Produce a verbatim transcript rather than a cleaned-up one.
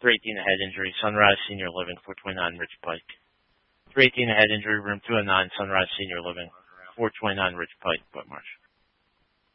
three eighteen a head injury, Sunrise Senior Living, four twenty-nine Ridge Pike. three eighteen a head injury, room two oh nine, Sunrise Senior Living, four twenty-nine Ridge Pike, Whitmarsh.